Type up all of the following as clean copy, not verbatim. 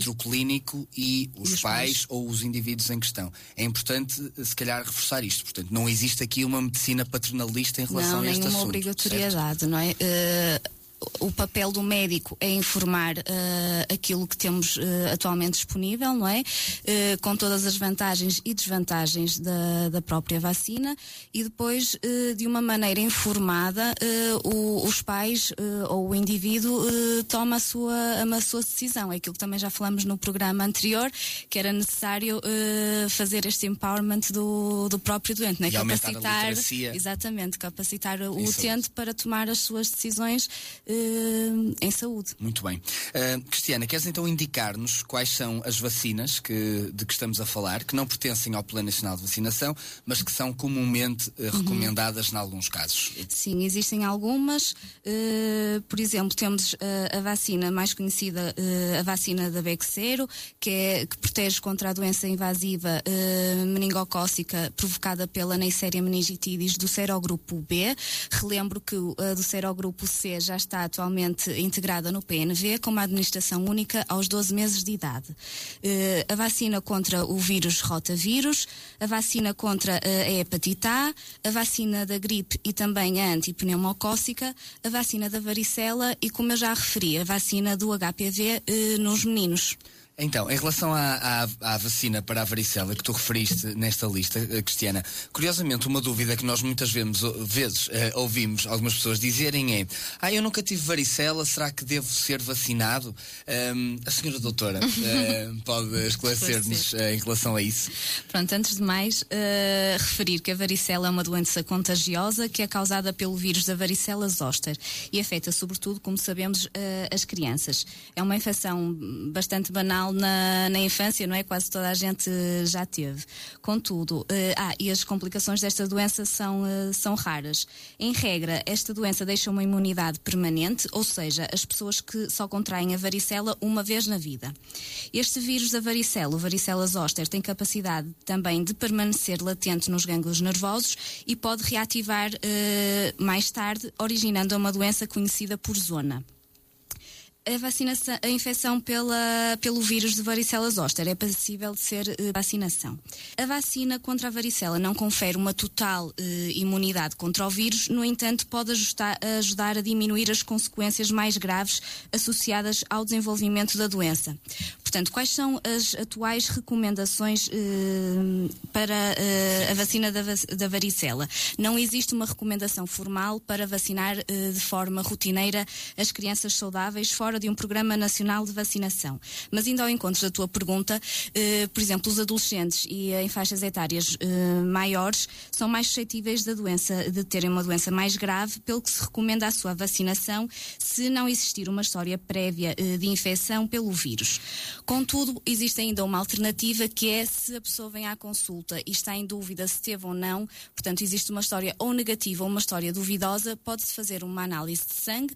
entre o clínico e os pais ou os indivíduos em questão. É importante, se calhar, reforçar isto. Portanto, não existe aqui uma medicina paternalista em relação a este assunto. Não, nenhuma obrigatoriedade, certo? Não é? O papel do médico é informar aquilo que temos atualmente disponível, não é? Com todas as vantagens e desvantagens da própria vacina, e depois, de uma maneira informada, os pais ou o indivíduo toma a sua decisão. É aquilo que também já falamos no programa anterior, que era necessário fazer este empowerment do próprio doente, não é? E capacitar a literacia. Exatamente, capacitar o utente para tomar as suas decisões em saúde. Muito bem. Cristiana, queres então indicar-nos quais são as vacinas de que estamos a falar, que não pertencem ao Plano Nacional de Vacinação, mas que são comumente recomendadas em alguns casos? Sim, existem algumas. Por exemplo, temos a vacina mais conhecida, a vacina da Bexsero, que protege contra a doença invasiva meningocócica provocada pela Neisseria meningitidis do serogrupo B. Relembro que a do serogrupo C já está atualmente integrada no PNV com uma administração única aos 12 meses de idade. A vacina contra o vírus rotavírus, a vacina contra a hepatite A, a vacina da gripe e também a antipneumocócica, a vacina da varicela e, como eu já referi, a vacina do HPV nos meninos. Então, em relação à vacina para a varicela que tu referiste nesta lista, Cristiana, curiosamente uma dúvida que nós muitas vezes ouvimos algumas pessoas dizerem é: eu nunca tive varicela, será que devo ser vacinado? A senhora doutora pode esclarecer-nos em relação a isso? Pronto, antes de mais, referir que a varicela é uma doença contagiosa que é causada pelo vírus da varicela zoster e afeta sobretudo, como sabemos, as crianças. É uma infecção bastante banal na infância, não é? Quase toda a gente já teve. Contudo, e as complicações desta doença são raras. Em regra, esta doença deixa uma imunidade permanente, ou seja, as pessoas que só contraem a varicela uma vez na vida. Este vírus da varicela, o varicela zoster, tem capacidade também de permanecer latente nos gânglios nervosos e pode reativar mais tarde, originando uma doença conhecida por zona. A infecção pelo vírus de varicela zoster é passível de ser vacinação. A vacina contra a varicela não confere uma total imunidade contra o vírus, no entanto pode ajudar a diminuir as consequências mais graves associadas ao desenvolvimento da doença. Portanto, quais são as atuais recomendações para a vacina da varicela? Não existe uma recomendação formal para vacinar de forma rotineira as crianças saudáveis fora de um programa nacional de vacinação. Mas indo ao encontro da tua pergunta, por exemplo, os adolescentes e em faixas etárias maiores são mais suscetíveis de terem uma doença mais grave, pelo que se recomenda a sua vacinação se não existir uma história prévia de infecção pelo vírus. Contudo, existe ainda uma alternativa, que é se a pessoa vem à consulta e está em dúvida se teve ou não, portanto existe uma história ou negativa ou uma história duvidosa, pode-se fazer uma análise de sangue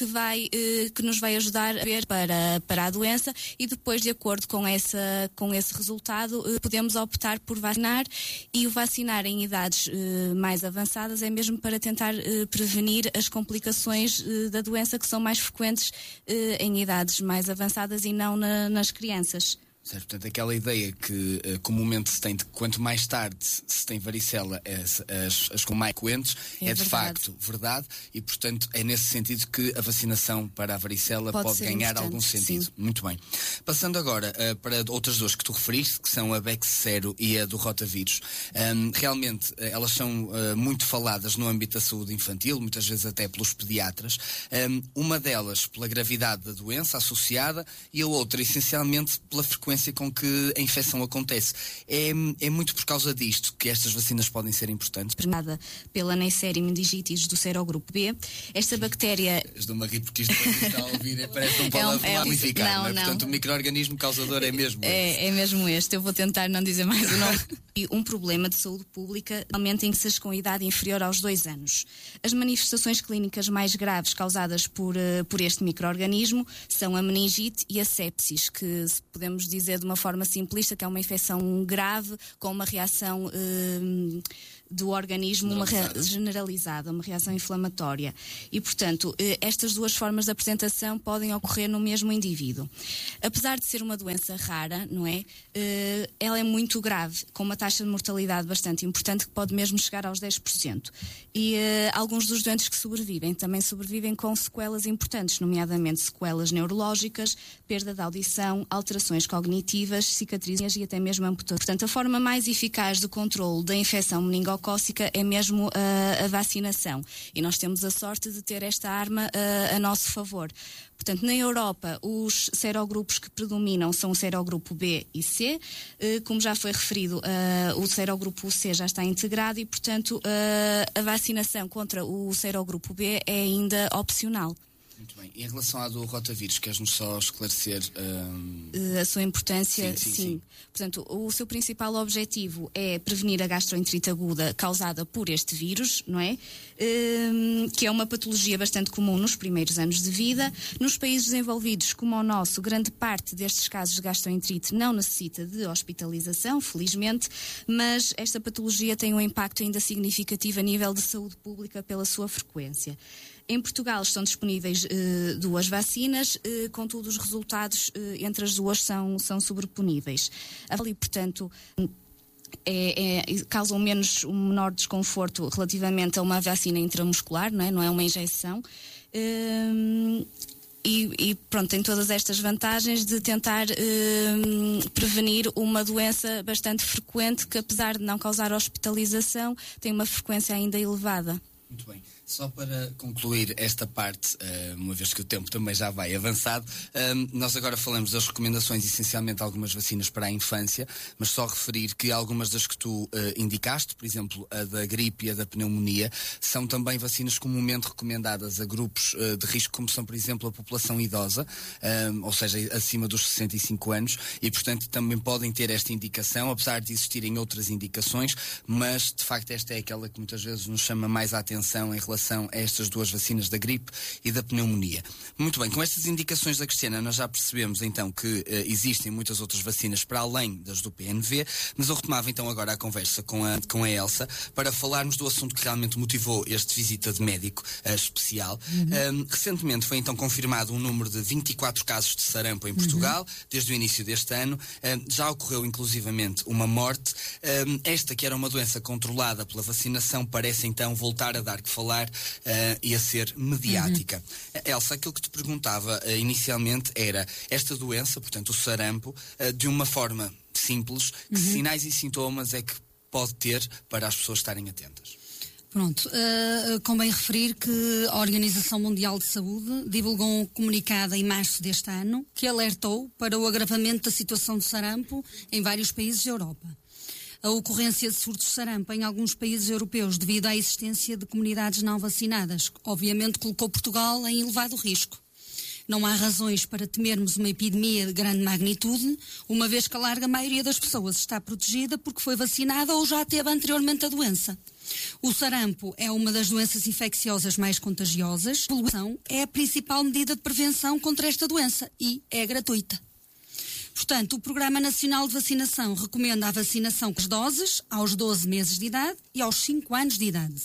que nos vai ajudar a ver para a doença, e depois, de acordo com esse resultado, podemos optar por vacinar, e o vacinar em idades mais avançadas é mesmo para tentar prevenir as complicações da doença, que são mais frequentes em idades mais avançadas e não nas crianças. Certo, portanto, aquela ideia que comumente se tem de que quanto mais tarde se tem varicela, as com mais frequentes, é de facto verdade, e portanto é nesse sentido que a vacinação para a varicela pode ganhar algum sentido. Sim. Muito bem. Passando agora para outras duas que tu referiste, que são a Bexsero e a do rotavírus. Realmente elas são muito faladas no âmbito da saúde infantil, muitas vezes até pelos pediatras. Uma delas pela gravidade da doença associada, e a outra essencialmente pela frequência com que a infecção acontece. É muito por causa disto que estas vacinas podem ser importantes. Pernada pela Neisseria meningitidis do serogrupo B. Esta bactéria... Estou-me a rir porque isto está a ouvir, parece um palavrão amplificar, não é? Portanto, o micro-organismo causador é mesmo este. É mesmo este. Eu vou tentar não dizer mais o nome. e um problema de saúde pública, realmente em casos com idade inferior aos 2 anos. As manifestações clínicas mais graves causadas por este micro-organismo são a meningite e a sepsis, que podemos dizer de uma forma simplista que é uma infecção grave com uma reação do organismo generalizada, uma reação inflamatória. E, portanto, estas duas formas de apresentação podem ocorrer no mesmo indivíduo. Apesar de ser uma doença rara, não é? Ela é muito grave, com uma taxa de mortalidade bastante importante, que pode mesmo chegar aos 10%. E alguns dos doentes que sobrevivem também sobrevivem com sequelas importantes, nomeadamente sequelas neurológicas, perda de audição, alterações cognitivas, cicatrizes e até mesmo amputação. Portanto, a forma mais eficaz de controle da infecção meningocócica é mesmo a vacinação. E nós temos a sorte de ter esta arma a nosso favor. Portanto, na Europa, os serogrupos que predominam são o serogrupo B e C. Como já foi referido, o serogrupo C já está integrado e, portanto, a vacinação contra o serogrupo B é ainda opcional. Muito bem. E em relação à do rotavírus, queres-nos só esclarecer a sua importância? Sim. Portanto, o seu principal objetivo é prevenir a gastroenterite aguda causada por este vírus, não é? Que é uma patologia bastante comum nos primeiros anos de vida. Nos países desenvolvidos, como o nosso, grande parte destes casos de gastroenterite não necessita de hospitalização, felizmente, mas esta patologia tem um impacto ainda significativo a nível de saúde pública pela sua frequência. Em Portugal estão disponíveis 2 vacinas, contudo os resultados entre as duas são sobreponíveis. E, portanto, causam um menor desconforto relativamente a uma vacina intramuscular, não é uma injeção. E pronto, tem todas estas vantagens de tentar prevenir uma doença bastante frequente que, apesar de não causar hospitalização, tem uma frequência ainda elevada. Muito bem. Só para concluir esta parte, uma vez que o tempo também já vai avançado, nós agora falamos das recomendações, essencialmente algumas vacinas para a infância, mas só referir que algumas das que tu indicaste, por exemplo, a da gripe e a da pneumonia, são também vacinas comumente recomendadas a grupos de risco, como são, por exemplo, a população idosa, ou seja, acima dos 65 anos, e, portanto, também podem ter esta indicação, apesar de existirem outras indicações, mas, de facto, esta é aquela que muitas vezes nos chama mais a atenção em relação a estas 2 vacinas da gripe e da pneumonia. Muito bem, com estas indicações da Cristiana nós já percebemos então que existem muitas outras vacinas para além das do PNV, mas eu retomava então agora a conversa com a Elsa para falarmos do assunto que realmente motivou este visita de médico especial. Recentemente foi então confirmado um número de 24 casos de sarampo em Portugal, desde o início deste ano. Já ocorreu inclusivamente uma morte. Esta que era uma doença controlada pela vacinação parece então voltar a dar que falar e a ser mediática. Elsa, aquilo que te perguntava inicialmente era esta doença, portanto o sarampo, de uma forma simples, que sinais e sintomas é que pode ter para as pessoas estarem atentas? Pronto, convém referir que a Organização Mundial de Saúde divulgou um comunicado em março deste ano que alertou para o agravamento da situação de sarampo em vários países da Europa. A ocorrência de surtos de sarampo em alguns países europeus devido à existência de comunidades não vacinadas, obviamente colocou Portugal em elevado risco. Não há razões para temermos uma epidemia de grande magnitude, uma vez que a larga maioria das pessoas está protegida porque foi vacinada ou já teve anteriormente a doença. O sarampo é uma das doenças infecciosas mais contagiosas. A vacinação é a principal medida de prevenção contra esta doença e é gratuita. Portanto, o Programa Nacional de Vacinação recomenda a vacinação com as doses aos 12 meses de idade e aos 5 anos de idade.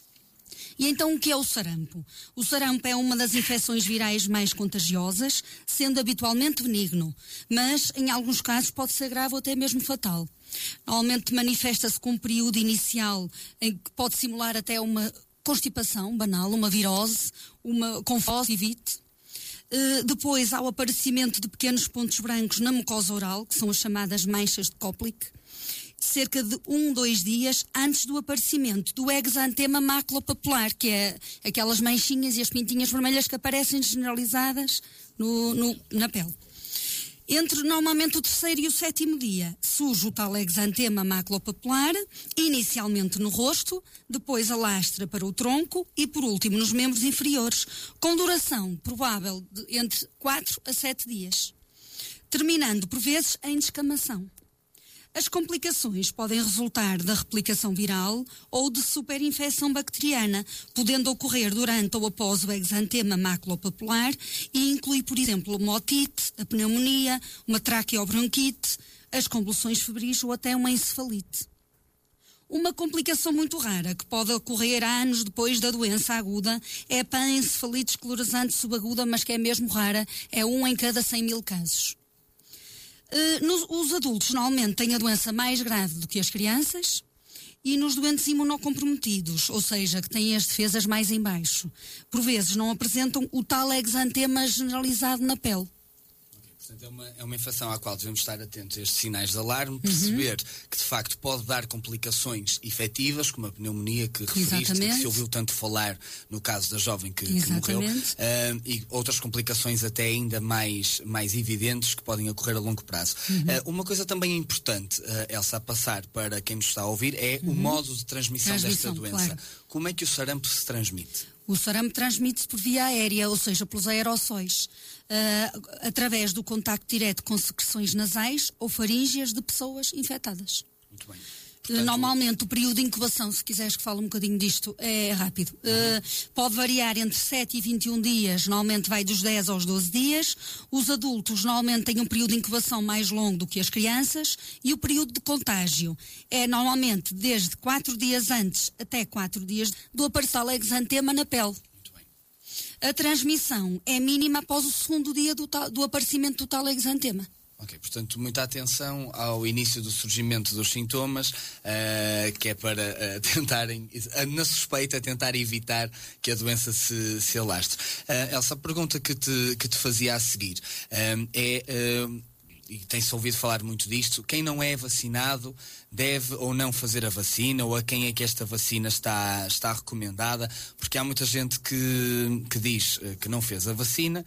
E então o que é o sarampo? O sarampo é uma das infecções virais mais contagiosas, sendo habitualmente benigno, mas em alguns casos pode ser grave ou até mesmo fatal. Normalmente manifesta-se com um período inicial em que pode simular até uma constipação banal, uma virose, com conjuntivite. Depois há o aparecimento de pequenos pontos brancos na mucosa oral, que são as chamadas manchas de Koplik, cerca de 1-2 dias antes do aparecimento do exantema maculopapular, que é aquelas manchinhas e as pintinhas vermelhas que aparecem generalizadas na pele. Entre normalmente o 3º e o 7º dia surge o tal exantema maculopapular, inicialmente no rosto, depois alastra para o tronco e por último nos membros inferiores, com duração provável de entre 4 a 7 dias, terminando por vezes em descamação. As complicações podem resultar da replicação viral ou de superinfecção bacteriana, podendo ocorrer durante ou após o exantema maculopapular e inclui, por exemplo, uma otite, a pneumonia, uma traqueobronquite, as convulsões febris ou até uma encefalite. Uma complicação muito rara, que pode ocorrer há anos depois da doença aguda, é a panencefalite esclerosante subaguda, mas que é mesmo rara, é 1 em cada 100 mil casos. Os adultos normalmente têm a doença mais grave do que as crianças e nos doentes imunocomprometidos, ou seja, que têm as defesas mais em baixo, por vezes não apresentam o tal exantema generalizado na pele. Portanto, é uma infecção à qual devemos estar atentos a estes sinais de alarme, perceber que de facto pode dar complicações efetivas, como a pneumonia que referiste, que se ouviu tanto falar no caso da jovem que morreu, e outras complicações até ainda mais evidentes que podem ocorrer a longo prazo. Uma coisa também importante, Elsa, a passar para quem nos está a ouvir, é o modo de transmissão desta doença. Claro. Como é que o sarampo se transmite? O sarampo transmite-se por via aérea, ou seja, pelos aerossóis, através do contacto direto com secreções nasais ou faríngeas de pessoas infectadas. Muito bem. Portanto, normalmente o período de incubação, se quiseres que fale um bocadinho disto, é rápido. Pode variar entre 7 e 21 dias, normalmente vai dos 10 aos 12 dias. Os adultos normalmente têm um período de incubação mais longo do que as crianças e o período de contágio é normalmente desde 4 dias antes até 4 dias do aparecer exantema na pele. A transmissão é mínima após o segundo dia do aparecimento do tal exantema. Ok, portanto, muita atenção ao início do surgimento dos sintomas, que é para tentarem, na suspeita, tentar evitar que a doença se alastre. Elsa, a pergunta que te fazia a seguir e tem-se ouvido falar muito disto, quem não é vacinado deve ou não fazer a vacina, ou a quem é que esta vacina está recomendada, porque há muita gente que diz que não fez a vacina,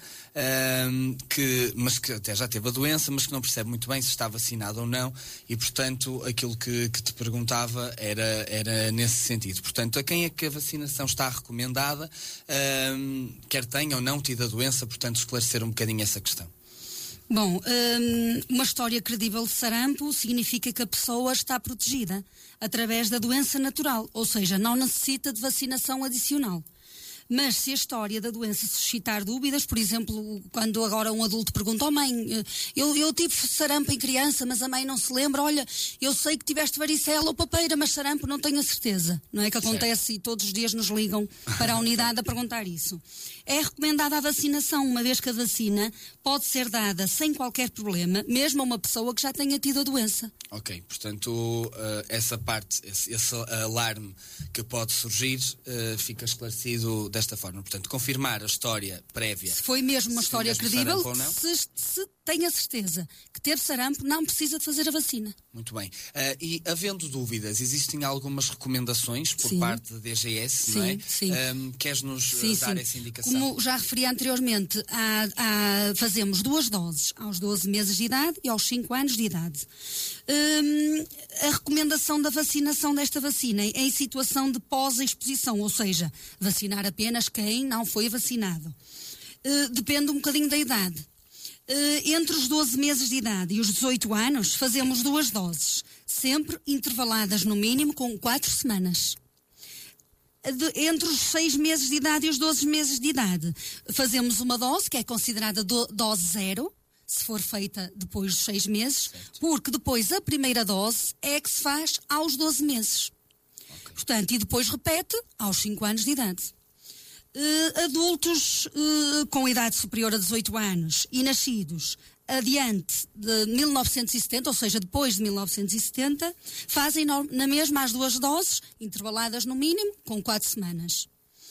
mas que até já teve a doença, mas que não percebe muito bem se está vacinado ou não, e portanto aquilo que te perguntava era nesse sentido. Portanto, a quem é que a vacinação está recomendada, quer tenha ou não tido a doença, portanto esclarecer um bocadinho essa questão. Bom, uma história credível de sarampo significa que a pessoa está protegida através da doença natural, ou seja, não necessita de vacinação adicional. Mas se a história da doença suscitar dúvidas, por exemplo, quando agora um adulto pergunta: "Oh mãe, eu tive sarampo em criança, mas a mãe não se lembra, olha, eu sei que tiveste varicela ou papeira, mas sarampo não tenho a certeza." Não é que acontece e todos os dias nos ligam para a unidade a perguntar isso. É recomendada a vacinação, uma vez que a vacina pode ser dada sem qualquer problema, mesmo a uma pessoa que já tenha tido a doença. Ok, portanto, essa parte, esse alarme que pode surgir, fica esclarecido desta forma. Portanto, confirmar a história prévia. Se foi mesmo uma história credível, se tem a certeza que teve sarampo, não precisa de fazer a vacina. Muito bem. E havendo dúvidas, existem algumas recomendações por parte da DGS, não é? Sim. Queres-nos dar essa indicação? Como já referi anteriormente, fazemos 2 doses, aos 12 meses de idade e aos 5 anos de idade. A recomendação da vacinação desta vacina é em situação de pós-exposição, ou seja, vacinar apenas quem não foi vacinado. Depende um bocadinho da idade. Entre os 12 meses de idade e os 18 anos, fazemos 2 doses, sempre intervaladas no mínimo com 4 semanas. Entre os 6 meses de idade e os 12 meses de idade, fazemos uma dose que é considerada dose 0, se for feita depois dos 6 meses, porque depois a primeira dose é que se faz aos 12 meses. Okay. Portanto, e depois repete aos 5 anos de idade. Adultos com idade superior a 18 anos e nascidos adiante de 1970, ou seja, depois de 1970, fazem na mesma as 2 doses, intervaladas no mínimo, com 4 semanas.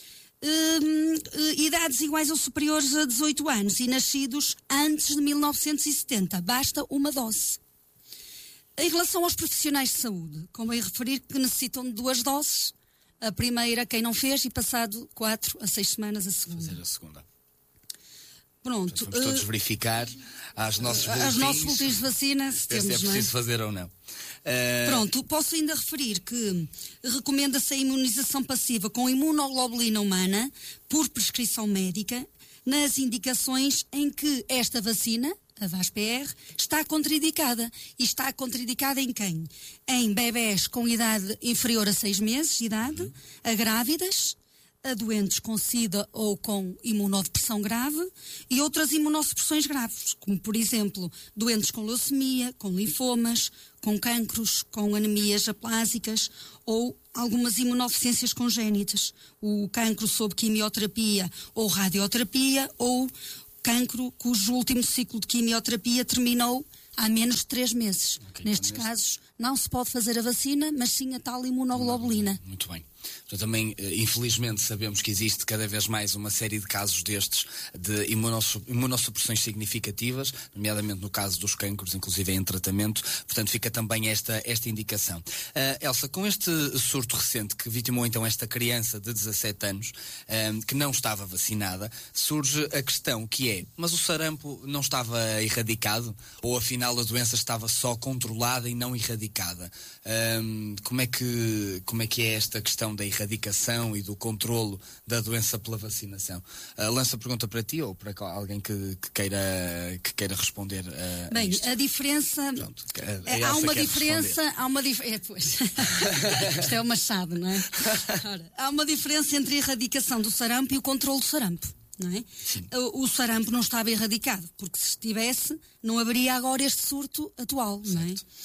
Idades iguais ou superiores a 18 anos e nascidos antes de 1970, basta uma dose. Em relação aos profissionais de saúde, convém referir que necessitam de 2 doses. A primeira, quem não fez, e passado 4 a 6 semanas a segunda. Fazer a segunda. Pronto. Vamos todos verificar aos nossos boletins de vacina se temos, é preciso fazer ou não. Pronto, posso ainda referir que recomenda-se a imunização passiva com imunoglobulina humana por prescrição médica nas indicações em que esta vacina a VAS-PR, está contraindicada. E está contraindicada em quem? Em bebés com idade inferior a 6 meses de idade, a grávidas, a doentes com SIDA ou com imunodepressão grave e outras imunossupressões graves, como, por exemplo, doentes com leucemia, com linfomas, com cancros, com anemias aplásicas ou algumas imunodeficiências congénitas. O cancro sob quimioterapia ou radioterapia ou cancro cujo último ciclo de quimioterapia terminou há menos de 3 meses. Nestes casos, não se pode fazer a vacina, mas sim a tal imunoglobulina. Muito bem. Então, também, infelizmente, sabemos que existe cada vez mais uma série de casos destes de imunossupressões significativas, nomeadamente no caso dos cancros, inclusive em tratamento. Portanto, fica também esta indicação. Elsa, com este surto recente que vitimou então esta criança de 17 anos, que não estava vacinada, surge a questão que é, mas o sarampo não estava erradicado? Ou afinal a doença estava só controlada e não erradicada? Como é que é esta questão da erradicação e do controlo da doença pela vacinação? Lanço a pergunta para ti ou para alguém que queira responder. Bem, a diferença... Pronto, há uma diferença... Pois. Isto é o machado, não é? Ora, há uma diferença entre a erradicação do sarampo e o controlo do sarampo. Não é? O sarampo não estava erradicado, porque se estivesse, não haveria agora este surto atual, não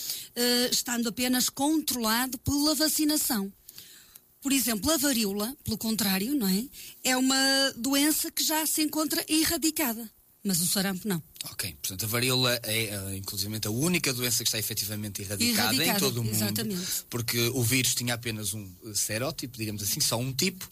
é? Estando apenas controlado pela vacinação. Por exemplo, a varíola, pelo contrário, não é? É uma doença que já se encontra erradicada, mas o sarampo não. Ok, portanto a varíola é inclusive a única doença que está efetivamente erradicada em todo o mundo. Exatamente. Porque o vírus tinha apenas um serótipo, digamos assim, só um tipo,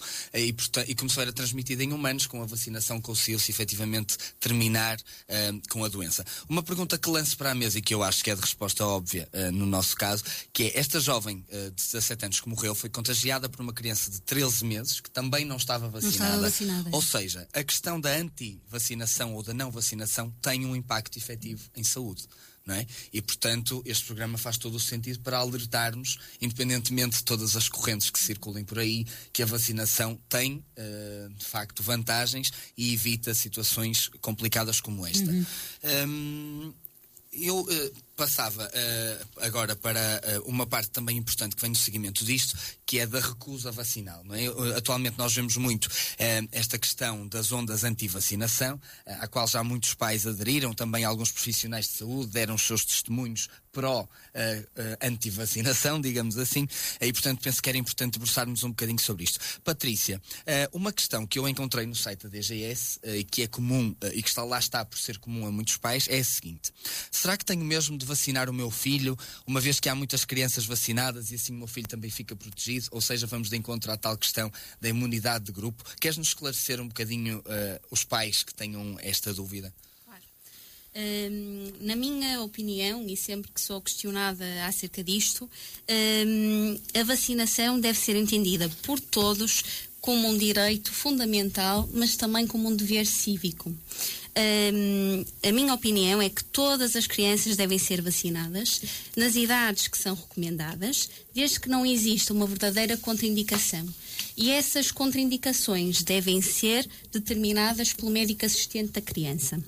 e começou a ser transmitido em humanos. Com a vacinação conseguiu-se efetivamente terminar com a doença. Uma pergunta que lanço para a mesa e que eu acho que é de resposta óbvia no nosso caso, que é, esta jovem de 17 anos que morreu foi contagiada por uma criança de 13 meses que também não estava vacinada. Não estava vacinada. Ou seja, a questão da anti-vacinação ou da não vacinação tem um impacto efetivo em saúde, não é? E, portanto, este programa faz todo o sentido para alertarmos, independentemente de todas as correntes que circulem por aí, que a vacinação tem, de facto, vantagens e evita situações complicadas como esta. Eu passava agora para uma parte também importante que vem no seguimento disto, que é da recusa vacinal, não é? Atualmente nós vemos muito esta questão das ondas anti-vacinação, à qual já muitos pais aderiram, também alguns profissionais de saúde deram os seus testemunhos pró-anti-vacinação, digamos assim, e portanto penso que era importante debruçarmos um bocadinho sobre isto. Patrícia, uma questão que eu encontrei no site da DGS, e que é comum, e que lá está por ser comum a muitos pais, é a seguinte: será que tenho mesmo de vacinar o meu filho, uma vez que há muitas crianças vacinadas e assim o meu filho também fica protegido? Ou seja, vamos de encontro à tal questão da imunidade de grupo. Queres-nos esclarecer um bocadinho os pais que tenham esta dúvida? Claro. Na minha opinião, e sempre que sou questionada acerca disto, a vacinação deve ser entendida por todos como um direito fundamental, mas também como um dever cívico. A minha opinião é que todas as crianças devem ser vacinadas nas idades que são recomendadas, desde que não exista uma verdadeira contraindicação. E essas contraindicações devem ser determinadas pelo médico assistente da criança.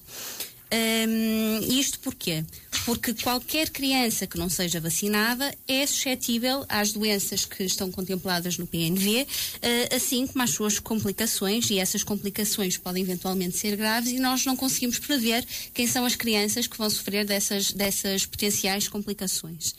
Isto porquê? Porque qualquer criança que não seja vacinada é suscetível às doenças que estão contempladas no PNV, assim como às suas complicações, e essas complicações podem eventualmente ser graves e nós não conseguimos prever quem são as crianças que vão sofrer dessas potenciais complicações.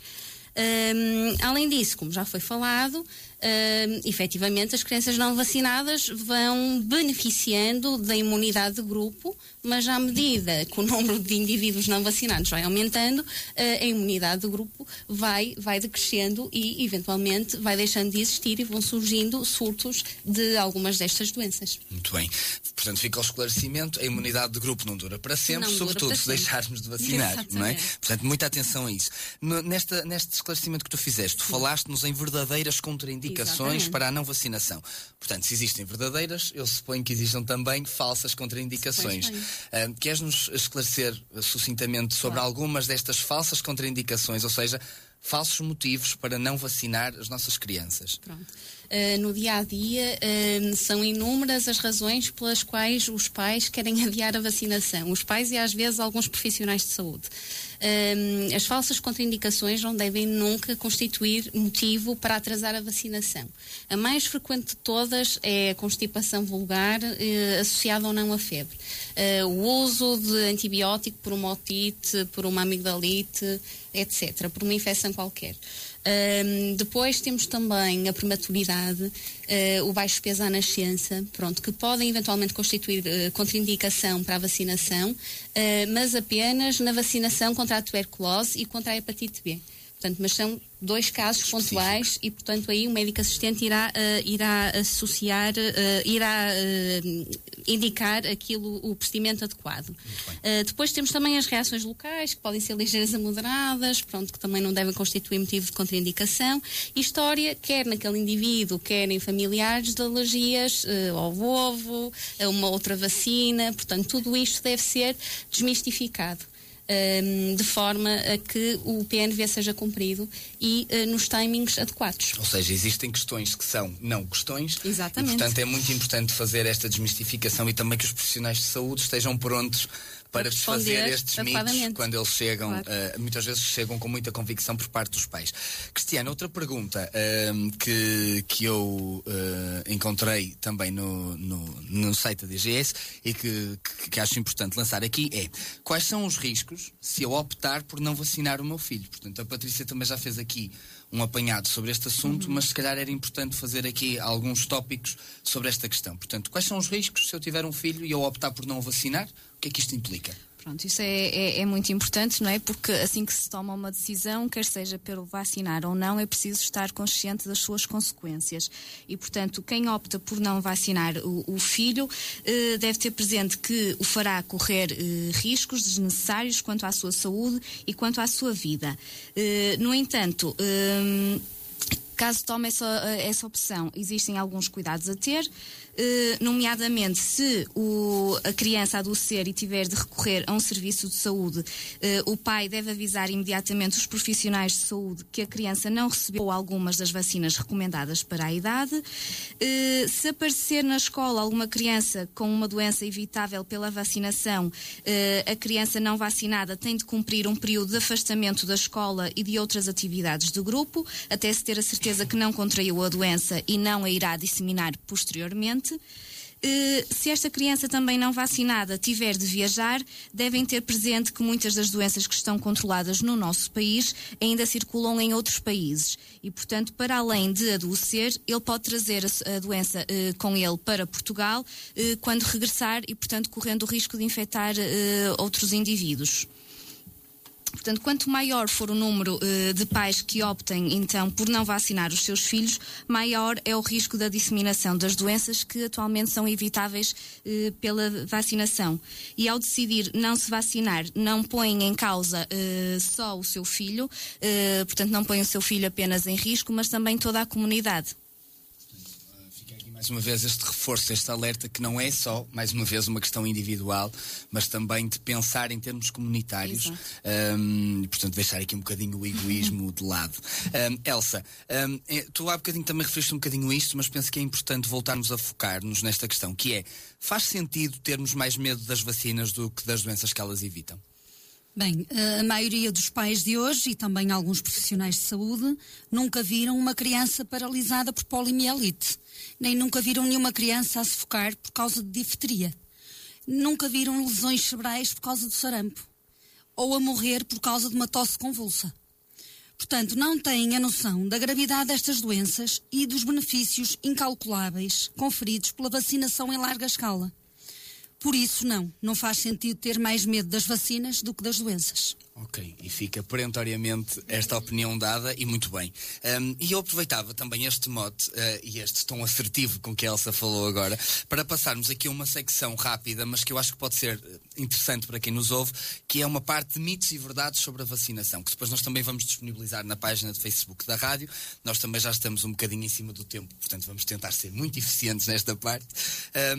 Além disso, como já foi falado, efetivamente as crianças não vacinadas vão beneficiando da imunidade de grupo, mas à medida que o número de indivíduos não vacinados vai aumentando, a imunidade de grupo vai decrescendo e eventualmente vai deixando de existir e vão surgindo surtos de algumas destas doenças. Muito bem. Portanto, fica o esclarecimento: a imunidade de grupo não dura para sempre, sobretudo se deixarmos de vacinar. Exatamente. Não é? Portanto, muita atenção a isso. Neste esclarecimento que tu fizeste, tu falaste-nos em verdadeiras contraindicações. Exatamente. Para a não vacinação. Portanto, se existem verdadeiras, eu suponho que existam também falsas contraindicações. Queres-nos esclarecer sucintamente sobre algumas destas falsas contraindicações, ou seja, falsos motivos para não vacinar as nossas crianças? Pronto. no dia-a-dia, são inúmeras as razões pelas quais os pais querem adiar a vacinação. Os pais e às vezes alguns profissionais de saúde. As falsas contraindicações não devem nunca constituir motivo para atrasar a vacinação. A mais frequente de todas é a constipação vulgar associada ou não à febre. O uso de antibiótico por uma otite, por uma amigdalite, etc., por uma infecção qualquer. Depois temos também a prematuridade, o baixo peso à nascença, que podem eventualmente constituir contraindicação para a vacinação, mas apenas na vacinação contra a tuberculose e contra a hepatite B. Portanto, mas são 2 casos pontuais e, portanto, aí o médico assistente irá associar, indicar o procedimento adequado. Depois temos também as reações locais, que podem ser ligeiras a moderadas, que também não devem constituir motivo de contraindicação. E história, quer naquele indivíduo, quer em familiares, de alergias ao ovo, a uma outra vacina. Portanto, tudo isto deve ser desmistificado. De forma a que o PNV seja cumprido e nos timings adequados. Ou seja, existem questões que são não questões. Exatamente. E, portanto, é muito importante fazer esta desmistificação e também que os profissionais de saúde estejam prontos para desfazer estes mitos quando eles chegam, claro. Muitas vezes chegam com muita convicção por parte dos pais. Cristiana, outra pergunta que eu encontrei também no site da DGS e que acho importante lançar aqui é: quais são os riscos se eu optar por não vacinar o meu filho? Portanto, a Patrícia também já fez aqui um apanhado sobre este assunto, mas se calhar era importante fazer aqui alguns tópicos sobre esta questão. Portanto, quais são os riscos se eu tiver um filho e eu optar por não o vacinar? O que é que isto implica? Pronto, isso é muito importante, não é? Porque assim que se toma uma decisão, quer seja pelo vacinar ou não, é preciso estar consciente das suas consequências. E, portanto, quem opta por não vacinar o filho deve ter presente que o fará correr riscos desnecessários quanto à sua saúde e quanto à sua vida. No entanto, caso tome essa opção, existem alguns cuidados a ter, nomeadamente se a criança adoecer e tiver de recorrer a um serviço de saúde, o pai deve avisar imediatamente os profissionais de saúde que a criança não recebeu algumas das vacinas recomendadas para a idade. Se aparecer na escola alguma criança com uma doença evitável pela vacinação, a criança não vacinada tem de cumprir um período de afastamento da escola e de outras atividades do grupo, até se ter a certeza que não contraiu a doença e não a irá disseminar posteriormente. Se esta criança também não vacinada tiver de viajar, devem ter presente que muitas das doenças que estão controladas no nosso país ainda circulam em outros países e, portanto, para além de adoecer, ele pode trazer a doença com ele para Portugal quando regressar e, portanto, correndo o risco de infectar outros indivíduos. Portanto, quanto maior for o número de pais que optem, então, por não vacinar os seus filhos, maior é o risco da disseminação das doenças que atualmente são evitáveis pela vacinação. E ao decidir não se vacinar, não põe em causa só o seu filho, portanto, não põe o seu filho apenas em risco, mas também toda a comunidade. Mais uma vez este reforço, este alerta que não é só, mais uma vez, uma questão individual, mas também de pensar em termos comunitários. Portanto, deixar aqui um bocadinho o egoísmo de lado. Elsa, tu há bocadinho também referiste um bocadinho isto, mas penso que é importante voltarmos a focar-nos nesta questão, que é: faz sentido termos mais medo das vacinas do que das doenças que elas evitam? Bem, a maioria dos pais de hoje e também alguns profissionais de saúde nunca viram uma criança paralisada por poliomielite, nem nunca viram nenhuma criança a sufocar por causa de difteria, nunca viram lesões cerebrais por causa do sarampo, ou a morrer por causa de uma tosse convulsa. Portanto, não têm a noção da gravidade destas doenças e dos benefícios incalculáveis conferidos pela vacinação em larga escala. Por isso, não faz sentido ter mais medo das vacinas do que das doenças. Ok, e fica perentoriamente esta opinião dada, e muito bem. E eu aproveitava também este mote e este tom assertivo com que a Elsa falou agora, para passarmos aqui a uma secção rápida, mas que eu acho que pode ser interessante para quem nos ouve, que é uma parte de mitos e verdades sobre a vacinação, que depois nós também vamos disponibilizar na página de Facebook da rádio. Nós também já estamos um bocadinho em cima do tempo, portanto vamos tentar ser muito eficientes nesta parte.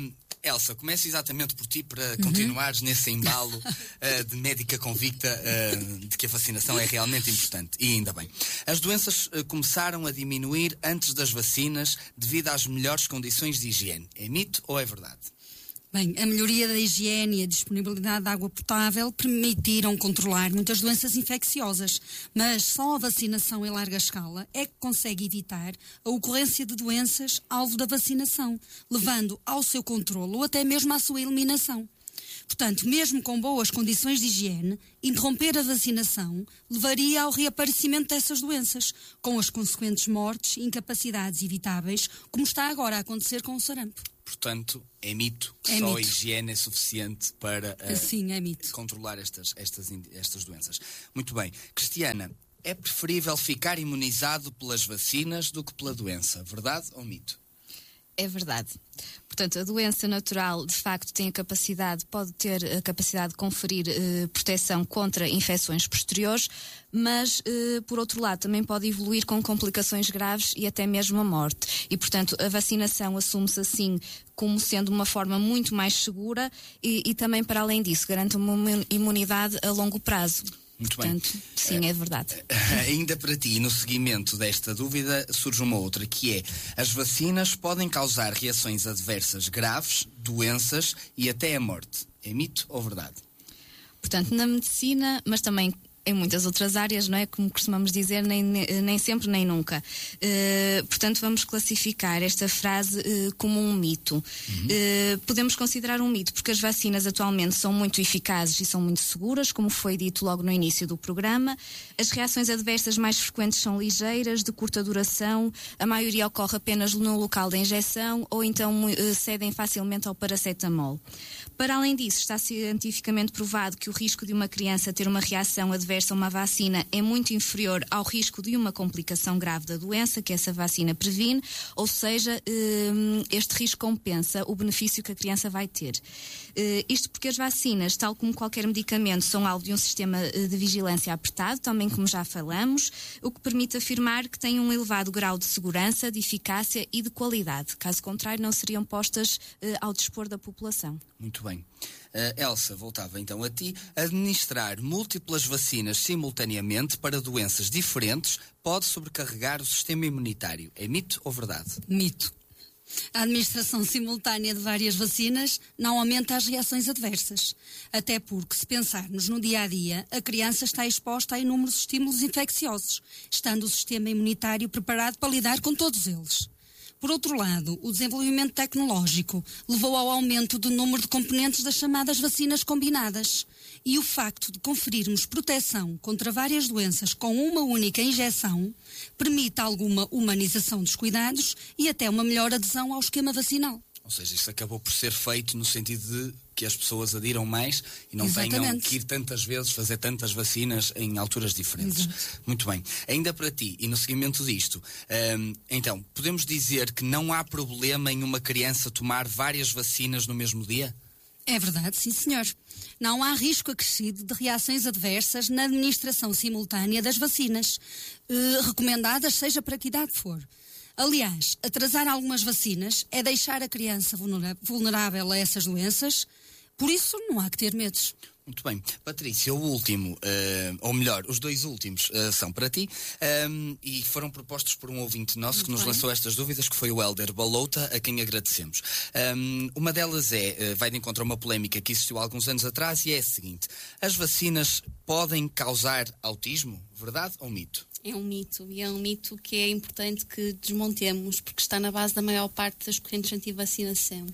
Elsa, começo exatamente por ti para continuares nesse embalo de médica convicta de que a vacinação é realmente importante. E ainda bem. As doenças começaram a diminuir antes das vacinas devido às melhores condições de higiene. É mito ou é verdade? Bem, a melhoria da higiene e a disponibilidade de água potável permitiram controlar muitas doenças infecciosas, mas só a vacinação em larga escala é que consegue evitar a ocorrência de doenças alvo da vacinação, levando ao seu controlo ou até mesmo à sua eliminação. Portanto, mesmo com boas condições de higiene, interromper a vacinação levaria ao reaparecimento dessas doenças, com as consequentes mortes e incapacidades evitáveis, como está agora a acontecer com o sarampo. Portanto, é mito que É só mito. a higiene é suficiente para Sim, é mito. controlar estas doenças. Muito bem. Cristiana, é preferível ficar imunizado pelas vacinas do que pela doença, verdade ou mito? É verdade. Portanto, a doença natural, de facto, pode ter a capacidade de conferir proteção contra infecções posteriores, mas, por outro lado, também pode evoluir com complicações graves e até mesmo a morte. E, portanto, a vacinação assume-se assim como sendo uma forma muito mais segura e também, para além disso, garante uma imunidade a longo prazo. Muito Portanto, bem. sim, é verdade. Ainda para ti, no seguimento desta dúvida, surge uma outra, que é: as vacinas podem causar reações adversas graves, doenças e até a morte. É mito ou verdade? Portanto, na medicina, mas também em muitas outras áreas, não é? Como costumamos dizer, nem sempre, nem nunca. Portanto, vamos classificar esta frase como um mito. Podemos considerar um mito porque as vacinas atualmente são muito eficazes e são muito seguras, como foi dito logo no início do programa. As reações adversas mais frequentes são ligeiras, de curta duração, a maioria ocorre apenas no local da injeção ou então cedem facilmente ao paracetamol. Para além disso, está cientificamente provado que o risco de uma criança ter uma reação adversa a uma vacina é muito inferior ao risco de uma complicação grave da doença que essa vacina previne, ou seja, este risco compensa o benefício que a criança vai ter. Isto porque as vacinas, tal como qualquer medicamento, são alvo de um sistema de vigilância apertado, também como já falamos, o que permite afirmar que têm um elevado grau de segurança, de eficácia e de qualidade. Caso contrário, não seriam postas ao dispor da população. Muito bem. Elsa, voltava então a ti. Administrar múltiplas vacinas simultaneamente para doenças diferentes pode sobrecarregar o sistema imunitário. É mito ou verdade? Mito. A administração simultânea de várias vacinas não aumenta as reações adversas. Até porque, se pensarmos no dia-a-dia, a criança está exposta a inúmeros estímulos infecciosos, estando o sistema imunitário preparado para lidar com todos eles. Por outro lado, o desenvolvimento tecnológico levou ao aumento do número de componentes das chamadas vacinas combinadas. E o facto de conferirmos proteção contra várias doenças com uma única injeção permite alguma humanização dos cuidados e até uma melhor adesão ao esquema vacinal. Ou seja, isso acabou por ser feito no sentido de que as pessoas adiram mais e não tenham Exatamente. que ir tantas vezes fazer tantas vacinas em alturas diferentes. Exato. Muito bem. Ainda para ti, e no seguimento disto, então, podemos dizer que não há problema em uma criança tomar várias vacinas no mesmo dia? É verdade, sim senhor. Não há risco acrescido de reações adversas na administração simultânea das vacinas, recomendadas seja para que idade for. Aliás, atrasar algumas vacinas é deixar a criança vulnerável a essas doenças, por isso não há que ter medos. Muito bem. Patrícia, o último, ou melhor, os dois últimos são para ti e foram propostos por um ouvinte nosso que nos lançou estas dúvidas, que foi o Hélder Balouta, a quem agradecemos. Uma delas vai de encontro a uma polémica que existiu há alguns anos atrás e é a seguinte: as vacinas podem causar autismo? Verdade ou mito? É um mito, e é um mito que é importante que desmontemos, porque está na base da maior parte das correntes anti-vacinação.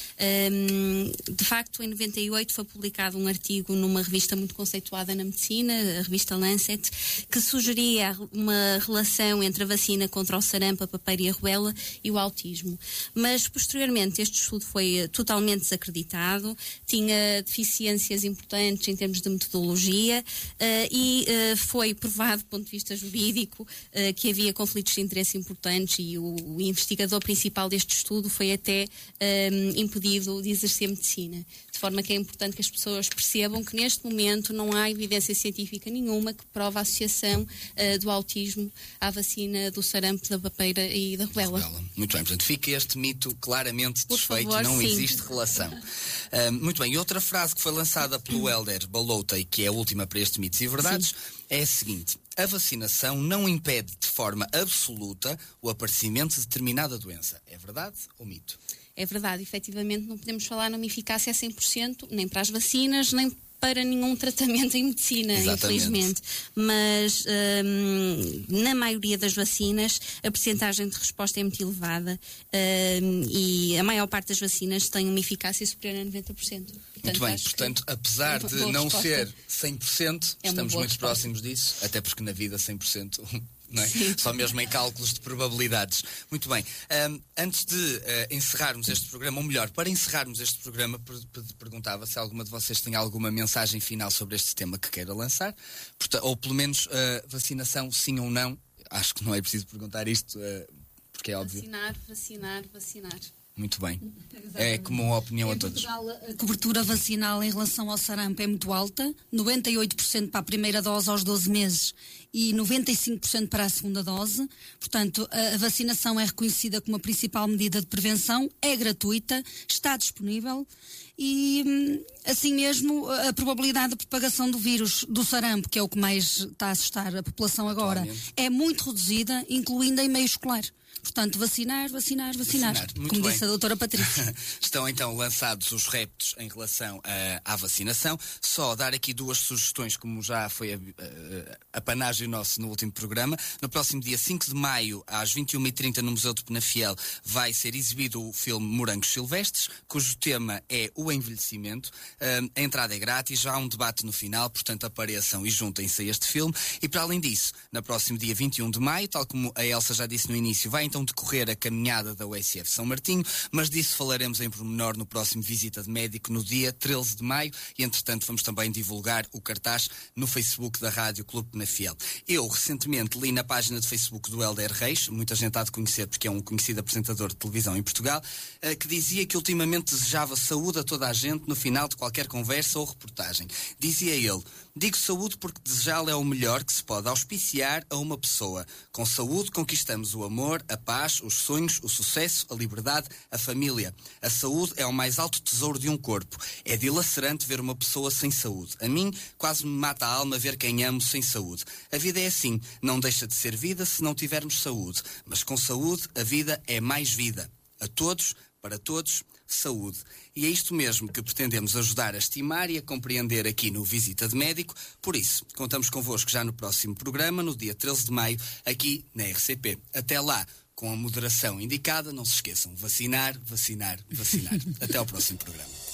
De facto, em 98 foi publicado um artigo numa revista muito conceituada na medicina, a revista Lancet, que sugeria uma relação entre a vacina contra o sarampo, a papeira e a rubéola e o autismo. Mas, posteriormente, este estudo foi totalmente desacreditado, tinha deficiências importantes em termos de metodologia e foi provado, do ponto de vista jurídico, jurídico, que havia conflitos de interesse importantes e o investigador principal deste estudo foi até impedido de exercer medicina. De forma que é importante que as pessoas percebam que neste momento não há evidência científica nenhuma que prova a associação do autismo à vacina do sarampo, da papeira e da rubéola. Muito bem, portanto fica este mito claramente desfeito, favor, não sim. existe relação. Muito bem, e outra frase que foi lançada pelo Hélder Balota e que é a última para este Mitos e Verdades, sim, é a seguinte: a vacinação não impede de forma absoluta o aparecimento de determinada doença. É verdade ou mito? É verdade, efetivamente não podemos falar numa eficácia a 100%, nem para as vacinas, nem para nenhum tratamento em medicina, exatamente, infelizmente. Mas na maioria das vacinas a percentagem de resposta é muito elevada e a maior parte das vacinas tem uma eficácia superior a 90%. Muito bem, portanto, apesar de não ser 100%, estamos muito próximos disso, até porque na vida 100%... Não é? Só mesmo em cálculos de probabilidades. Muito bem. Antes de encerrarmos este programa, ou melhor, para encerrarmos este programa, perguntava se alguma de vocês tem alguma mensagem final sobre este tema que queira lançar, ou pelo menos vacinação, sim ou não. Acho que não é preciso perguntar isto, porque é óbvio. Vacinar. Muito bem. É como uma opinião a todos. Portugal, a cobertura vacinal em relação ao sarampo é muito alta, 98% para a primeira dose aos 12 meses e 95% para a segunda dose. Portanto, a vacinação é reconhecida como a principal medida de prevenção, é gratuita, está disponível e, assim mesmo, a probabilidade de propagação do vírus do sarampo, que é o que mais está a assustar a população agora, é muito reduzida, incluindo em meio escolar. Portanto, vacinar. Como bem. disse a doutora Patrícia. Estão então lançados os reptos em relação à vacinação. Só dar aqui duas sugestões, como já foi a panagem nosso no último programa. No próximo dia 5 de maio, às 21h30, no Museu de Penafiel, vai ser exibido o filme Morangos Silvestres, cujo tema é o envelhecimento. A entrada é grátis, já há um debate no final, portanto apareçam e juntem-se a este filme. E para além disso, no próximo dia 21 de maio, tal como a Elsa já disse no início, vai então decorrer a caminhada da USF São Martinho, mas disso falaremos em pormenor no próximo Visita de Médico, no dia 13 de maio, e entretanto vamos também divulgar o cartaz no Facebook da Rádio Clube Penafiel. Eu recentemente li na página de Facebook do Hélder Reis, muita gente há de conhecer porque é um conhecido apresentador de televisão em Portugal, que dizia que ultimamente desejava saúde a toda a gente no final de qualquer conversa ou reportagem. Dizia ele: digo saúde porque desejá-la é o melhor que se pode auspiciar a uma pessoa. Com saúde conquistamos o amor, a paz, os sonhos, o sucesso, a liberdade, a família. A saúde é o mais alto tesouro de um corpo. É dilacerante ver uma pessoa sem saúde. A mim, quase me mata a alma ver quem amo sem saúde. A vida é assim, não deixa de ser vida se não tivermos saúde. Mas com saúde, a vida é mais vida. A todos, para todos, saúde. E é isto mesmo que pretendemos ajudar a estimar e a compreender aqui no Visita de Médico. Por isso, contamos convosco já no próximo programa, no dia 13 de maio, aqui na RCP. Até lá, com a moderação indicada, não se esqueçam, vacinar. Até ao próximo programa.